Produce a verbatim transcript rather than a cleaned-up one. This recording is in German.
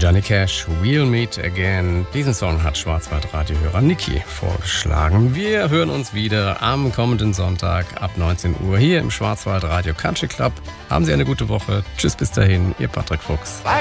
Johnny Cash, We'll Meet Again. Diesen Song hat Schwarzwaldradio-Hörer Niki vorgeschlagen. Wir hören uns wieder am kommenden Sonntag ab neunzehn Uhr hier im Schwarzwaldradio Country Club. Haben Sie eine gute Woche. Tschüss, bis dahin, Ihr Patrick Fuchs.